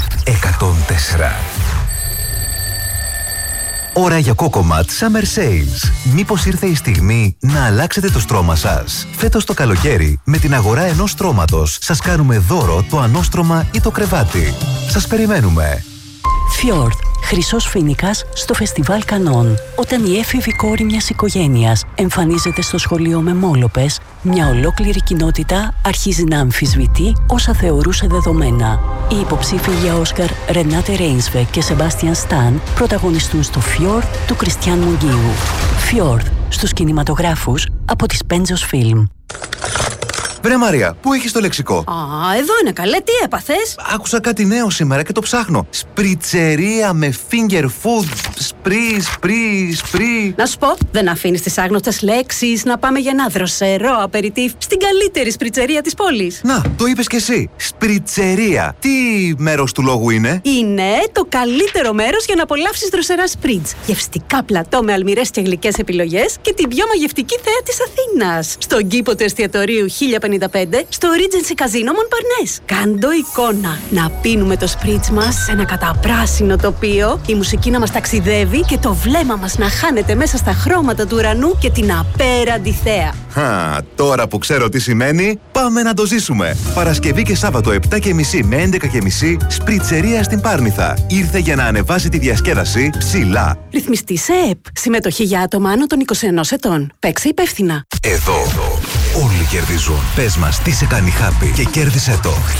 104. Ώρα για Cocomat Summer Sales. Μήπως ήρθε η στιγμή να αλλάξετε το στρώμα σας? Φέτος το καλοκαίρι, με την αγορά ενός στρώματος, σας κάνουμε δώρο το ανώστρωμα ή το κρεβάτι. Σας περιμένουμε. Fjord. Χρυσός φοίνικας στο Φεστιβάλ Κανών. Όταν η έφηβη κόρη μιας οικογένειας εμφανίζεται στο σχολείο με μόλοπες, μια ολόκληρη κοινότητα αρχίζει να αμφισβητεί όσα θεωρούσε δεδομένα. Οι υποψήφοι για Όσκαρ Ρενάτε Ρέινσβε και Σεμπάστιαν Σταν πρωταγωνιστούν στο Fjord του Κριστιαν Μουγγίου. Fjord στους κινηματογράφους από τις Πέντζος Φιλμ. Βρε Μαρία, πού έχεις το λεξικό? Εδώ είναι καλέ, τι έπαθες? Άκουσα κάτι νέο σήμερα και το ψάχνω. Σπριτσερία με finger food. Σπρί. Να σου πω, δεν αφήνεις τις άγνωστες λέξεις. Να πάμε για ένα δροσερό απεριτίφ στην καλύτερη σπριτσερία της πόλης. Να, το είπες κι εσύ. Σπριτσερία. Τι μέρος του λόγου είναι? Είναι το καλύτερο μέρος για να απολαύσεις δροσερά σπριτς. Γευστικά πλατό με αλμυρές και γλυκές επιλογές και την πιο μαγευτική θέα της Αθήνας. Στον κήπο του εστιατορίου 1055, στο Regency Casino Montparnasse. Κάντο εικόνα. Να πίνουμε το σπριτς μας σε ένα καταπράσινο τοπίο, η μουσική να μας ταξιδεύει και το βλέμμα μας να χάνεται μέσα στα χρώματα του ουρανού και την απέραντη θέα. Τώρα που ξέρω τι σημαίνει, πάμε να το ζήσουμε. Παρασκευή και Σάββατο 7.30 με 11.30, σπριτσερία στην Πάρνηθα. Ήρθε για να ανεβάσει τη διασκέδαση ψηλά. Ρυθμιστή σε ΕΠ. Συμμετοχή για άτομα άνω των 21 ετών. Παίξε υπεύθυνα. Εδώ όλοι κερδίζουν. Πες μας τι σε κάνει χάπι και κέρδισε το.